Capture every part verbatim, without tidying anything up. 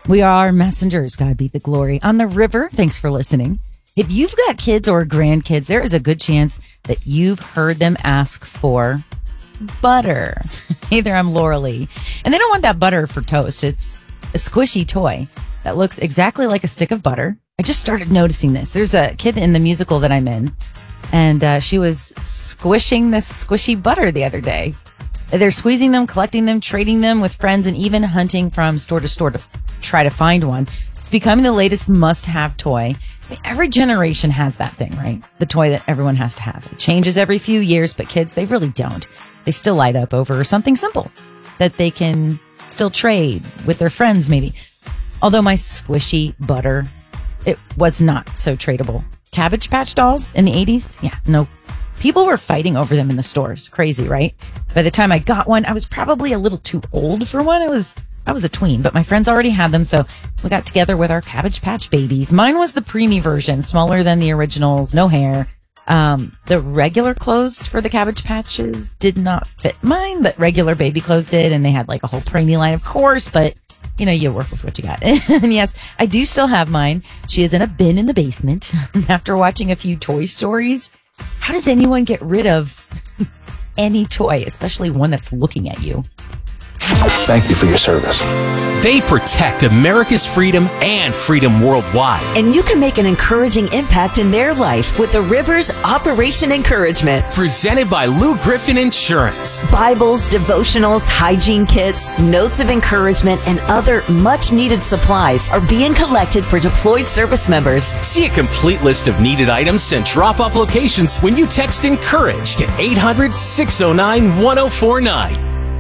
We are messengers, God be the glory. On the river, thanks for listening. If you've got kids or grandkids, there is a good chance that you've heard them ask for butter. Hey there, I'm Laura Lee. And they don't want that butter for toast. It's a squishy toy that looks exactly like a stick of butter. I just started noticing this. There's a kid in the musical that I'm in, and uh, she was squishing this squishy butter the other day. They're squeezing them, collecting them, trading them with friends, and even hunting from store to store to f- try to find one. It's becoming the latest must-have toy. I mean, every generation has that thing, right? The toy that everyone has to have. It changes every few years, but kids, they really don't. They still light up over something simple that they can still trade with their friends, maybe. Although my squishy butter, it was not so tradable. Cabbage Patch dolls in the eighties? Yeah, no. People were fighting over them in the stores. Crazy, right? By the time I got one, I was probably a little too old for one. I was I was a tween, but my friends already had them, so we got together with our Cabbage Patch babies. Mine was the preemie version, smaller than the originals, no hair. Um, the regular clothes for the Cabbage Patches did not fit mine, but regular baby clothes did, and they had like a whole preemie line, of course, but you know, you work with what you got. And yes, I do still have mine. She is in a bin in the basement. After watching a few Toy Stories, how does anyone get rid of any toy, especially one that's looking at you? Thank you for your service. They protect America's freedom and freedom worldwide. And you can make an encouraging impact in their life with the Rivers Operation Encouragement. Presented by Lou Griffin Insurance. Bibles, devotionals, hygiene kits, notes of encouragement, and other much-needed supplies are being collected for deployed service members. See a complete list of needed items and drop-off locations when you text ENCOURAGE to eight hundred, six oh nine, one oh four nine.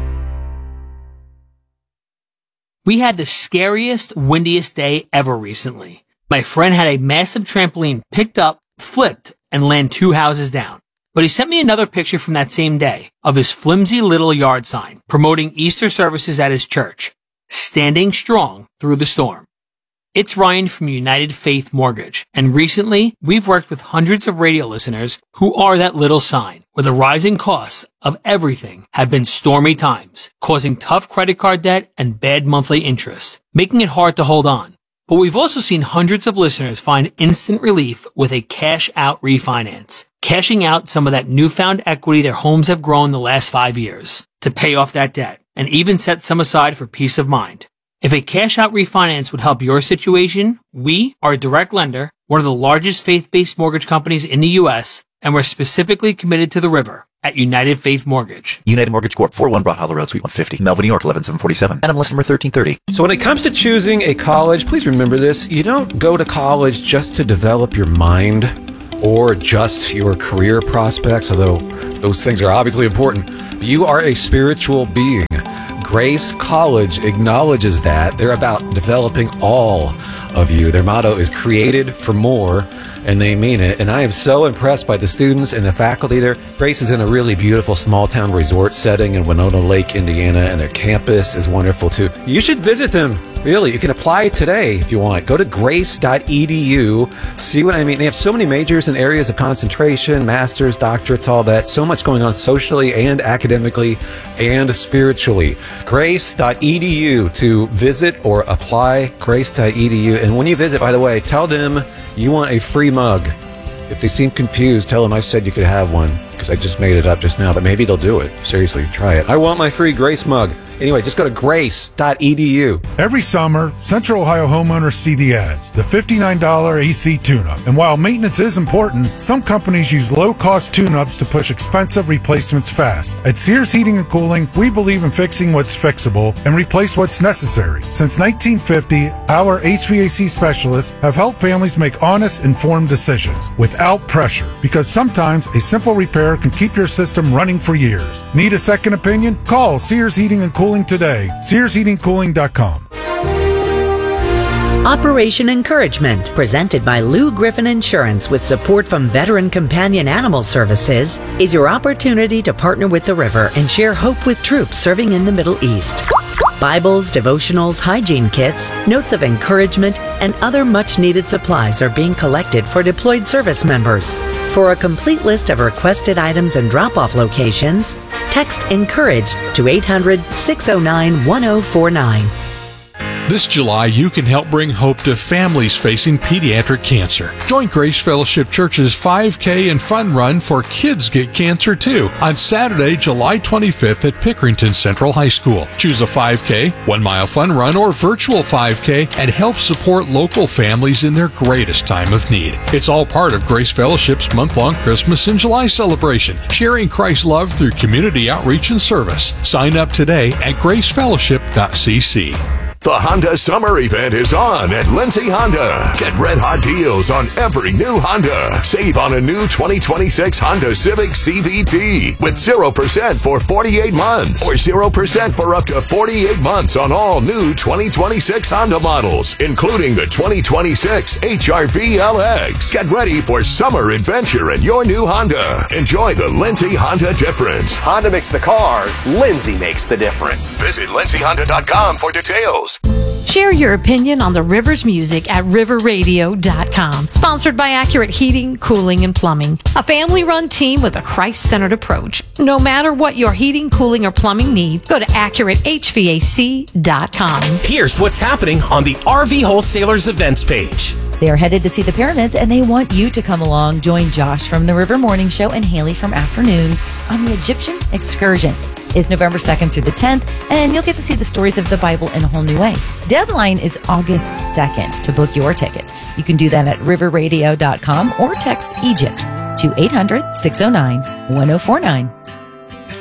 We had the scariest, windiest day ever recently. My friend had a massive trampoline picked up, flipped, and land two houses down. But he sent me another picture from that same day of his flimsy little yard sign promoting Easter services at his church, standing strong through the storm. It's Ryan from United Faith Mortgage, and recently we've worked with hundreds of radio listeners who are that little sign, where the rising costs of everything have been stormy times, causing tough credit card debt and bad monthly interest, making it hard to hold on. But we've also seen hundreds of listeners find instant relief with a cash-out refinance, cashing out some of that newfound equity their homes have grown the last five years to pay off that debt, and even set some aside for peace of mind. If a cash-out refinance would help your situation, we are a direct lender, one of the largest faith-based mortgage companies in the U S, and we're specifically committed to the river at United Faith Mortgage. United Mortgage Corp, four oh one Broad Hollow Road, Suite one fifty, Melvin, New York, eleven seven forty-seven. N M L S number thirteen thirty. So when it comes to choosing a college, please remember this. You don't go to college just to develop your mind or just your career prospects, although those things are obviously important. You are a spiritual being. Grace College acknowledges that. They're about developing all of you. Their motto is created for more, and they mean it. And I am so impressed by the students and the faculty there. Grace is in a really beautiful small-town resort setting in Winona Lake, Indiana, and their campus is wonderful, too. You should visit them. Really, you can apply today if you want. Go to grace dot e d u. See what I mean? They have so many majors and areas of concentration, masters, doctorates, all that. So much going on socially and academically and spiritually. grace dot e d u to visit or apply. grace dot e d u. And when you visit, by the way, tell them you want a free mug. If they seem confused, tell them I said you could have one, because I just made it up just now, but maybe they'll do it. Seriously, try it. I want my free Grace mug. Anyway, just go to grace dot e d u. Every summer, Central Ohio homeowners see the ads, the fifty-nine dollars A C tune-up. And while maintenance is important, some companies use low-cost tune-ups to push expensive replacements fast. At Sears Heating and Cooling, we believe in fixing what's fixable and replace what's necessary. Since nineteen fifty, our H V A C specialists have helped families make honest, informed decisions without pressure, because sometimes a simple repair can keep your system running for years. Need a second opinion? Call Sears Heating and Cooling today. sears heating cooling dot com. Operation Encouragement, presented by Lou Griffin Insurance with support from Veteran Companion Animal Services, is your opportunity to partner with the river and share hope with troops serving in the Middle East. Bibles, devotionals, hygiene kits, notes of encouragement, and other much-needed supplies are being collected for deployed service members. For a complete list of requested items and drop-off locations, text ENCOURAGE to eight hundred, six oh nine, one oh four nine. This July, you can help bring hope to families facing pediatric cancer. Join Grace Fellowship Church's five K and Fun Run for Kids Get Cancer Too on Saturday, July twenty-fifth at Pickerington Central High School. Choose a five K, one-mile fun run, or virtual five K and help support local families in their greatest time of need. It's all part of Grace Fellowship's month-long Christmas in July celebration, sharing Christ's love through community outreach and service. Sign up today at grace fellowship dot c c. The Honda Summer Event is on at Lindsay Honda. Get red-hot deals on every new Honda. Save on a new twenty twenty-six Honda Civic C V T with zero percent for forty-eight months or zero percent for up to forty-eight months on all new twenty twenty-six Honda models, including the twenty twenty-six H R V L X. Get ready for summer adventure in your new Honda. Enjoy the Lindsay Honda difference. Honda makes the cars. Lindsay makes the difference. Visit lindsay honda dot com for details. Share your opinion on the Rivers music at river radio dot com. Sponsored by Accurate Heating, Cooling, and Plumbing. A family-run team with a Christ-centered approach. No matter what your heating, cooling, or plumbing needs, go to accurate h v a c dot com. Here's what's happening on the R V Wholesalers events page. They are headed to see the pyramids, and they want you to come along. Join Josh from the River Morning Show and Haley from Afternoons on the Egyptian Excursion. Is November second through the tenth, and you'll get to see the stories of the Bible in a whole new way. Deadline is August second to book your tickets. You can do that at river radio dot com or text Egypt to eight hundred, six oh nine, one oh four nine.